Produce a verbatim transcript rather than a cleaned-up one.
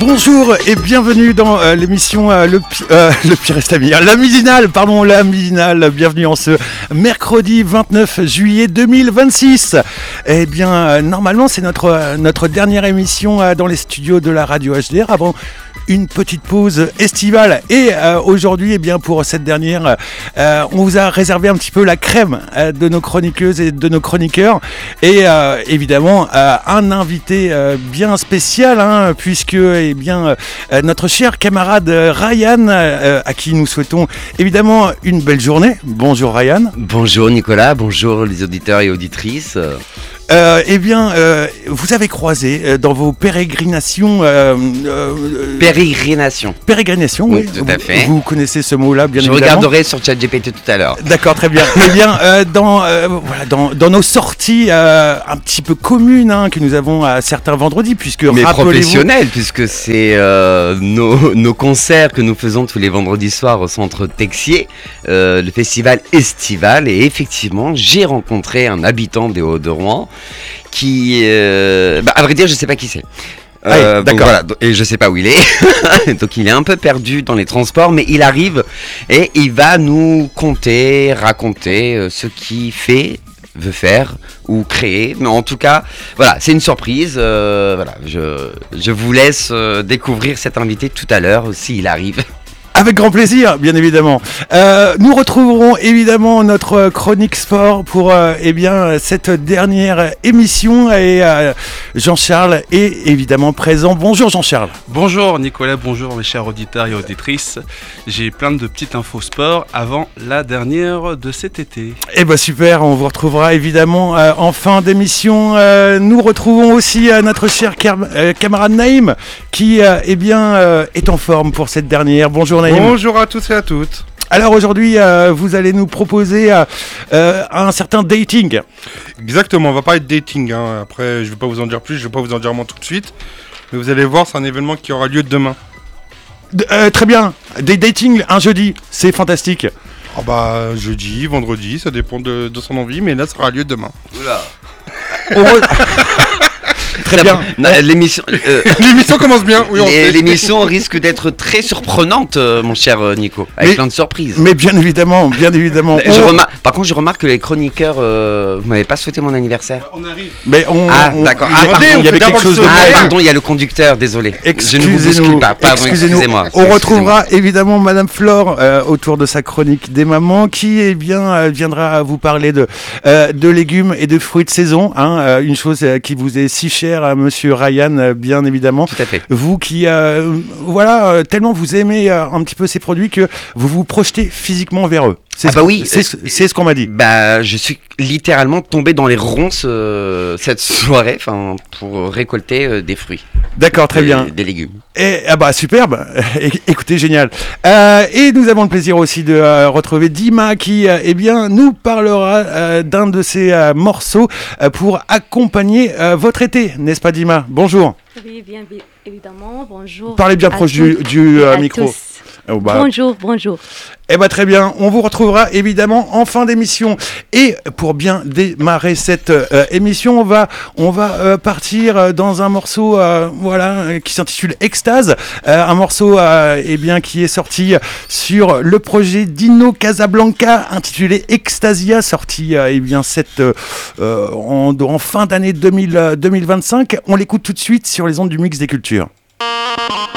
Bonjour et bienvenue dans euh, l'émission euh, le, pi- euh, le pire est à venir, la midinale, pardon, la midinale. Bienvenue en ce mercredi vingt-neuf juillet deux mille vingt-six. Eh bien, euh, normalement, c'est notre, euh, notre dernière émission euh, dans les studios de la radio H D R avant une petite pause estivale. Et euh, aujourd'hui, eh bien, pour cette dernière, euh, on vous a réservé un petit peu la crème euh, de nos chroniqueuses et de nos chroniqueurs. Et euh, évidemment, euh, un invité euh, bien spécial, hein, puisque eh bien, euh, notre cher camarade euh, Ryan, euh, à qui nous souhaitons évidemment une belle journée. Bonjour Ryan. Bonjour Nicolas, bonjour les auditeurs et auditrices. Euh, eh bien, euh, vous avez croisé euh, dans vos pérégrinations... Euh, euh, Pérégrination. Pérégrination, oui. oui. Tout à fait. Vous, vous connaissez ce mot-là, bien Je évidemment. Je regarderai sur ChatGPT tout à l'heure. D'accord, très bien. Eh bien, euh, dans, euh, voilà, dans, dans nos sorties euh, un petit peu communes hein, que nous avons à certains vendredis, puisque Mais rappelez-vous... professionnels, puisque c'est euh, nos, nos concerts que nous faisons tous les vendredis soirs au Centre Texier, euh, le festival estival. Et effectivement, j'ai rencontré un habitant des Hauts-de-Rouen qui, euh, bah, à vrai dire, je sais pas qui c'est. Euh, ah, d'accord. Voilà, et je sais pas où il est, donc il est un peu perdu dans les transports, mais il arrive et il va nous conter, raconter euh, ce qu'il fait, veut faire ou créer. Mais en tout cas, voilà, c'est une surprise. Euh, voilà, je, je vous laisse euh, découvrir cet invité tout à l'heure s'il arrive. Avec grand plaisir, bien évidemment. Euh, nous retrouverons évidemment notre chronique sport pour euh, eh bien cette dernière émission et euh, Jean-Charles est évidemment présent. Bonjour Jean-Charles. Bonjour Nicolas, bonjour mes chers auditeurs et auditrices. J'ai plein de petites infos sport avant la dernière de cet été. Eh ben super, on vous retrouvera évidemment euh, en fin d'émission. Euh, nous retrouvons aussi euh, notre cher cam- euh, camarade Naïm qui euh, eh bien euh, est en forme pour cette dernière. Bonjour Naïm. Bonjour à tous et à toutes. Alors aujourd'hui, euh, vous allez nous proposer euh, euh, un certain dating. Exactement, on va parler de dating. Hein. Après, je ne vais pas vous en dire plus, je ne vais pas vous en dire moins tout de suite. Mais vous allez voir, c'est un événement qui aura lieu demain. D- euh, très bien, des dating un jeudi, c'est fantastique. Ah bah, jeudi, vendredi, ça dépend de, de son envie, mais là, ça aura lieu demain. Oula. On re- Très bien. Non, l'émission, euh, L'émission commence bien, oui, on l'é- sait. l'émission risque d'être très surprenante, euh, mon cher euh, Nico, avec Mais- plein de surprises. Mais bien évidemment, bien évidemment. Je On- remarque- par contre, je remarque que les chroniqueurs, euh, vous m'avez pas souhaité mon anniversaire. On arrive. Mais on, Ah, on- d'accord. il- Ah, il pardon, y on avait fait quelque d'abord chose de le Ah, sommaire. pardon, il y a le conducteur, désolé. Je ne vous Excusez-nous, bouscule pas, pardon, excusez-nous. excusez-moi. On Excusez-moi. retrouvera évidemment Madame Flore euh, autour de sa chronique des mamans qui eh bien, euh, viendra vous parler de, euh, de légumes et de fruits de saison. Hein, euh, une chose euh, qui vous est si chère à Monsieur Ryan, euh, bien évidemment. Tout à fait. Vous qui, euh, voilà, euh, tellement vous aimez euh, un petit peu ces produits que vous vous projetez physiquement vers eux. C'est Ah ce bah qu'on- oui, c'est, ce- c'est ce qu'on m'a dit. Bah, je suis littéralement tombé dans les ronces euh, cette soirée, enfin, pour récolter euh, des fruits, D'accord, très des, bien. des légumes. Et, ah bah superbe, É- écoutez, génial. Euh, et nous avons le plaisir aussi de euh, retrouver Dima qui euh, eh bien, nous parlera euh, d'un de ses euh, morceaux euh, pour accompagner euh, votre été, n'est-ce pas Dima? Bonjour. Oui, bien bi- évidemment. Bonjour. Parlez bien à proche du, toutes du et euh, à micro. tous. Oh, bah, Bonjour, bonjour. eh bah très bien, on vous retrouvera évidemment en fin d'émission. Et pour bien démarrer cette euh, émission, on va, on va euh, partir euh, dans un morceau euh, voilà, euh, qui s'intitule Extase. Euh, un morceau euh, eh bien, qui est sorti sur le projet Dino Casablanca intitulé Extasia, sorti euh, eh bien, cette, euh, euh, en, en fin d'année deux mille, euh, deux mille vingt-cinq. On l'écoute tout de suite sur les ondes du Mix des Cultures.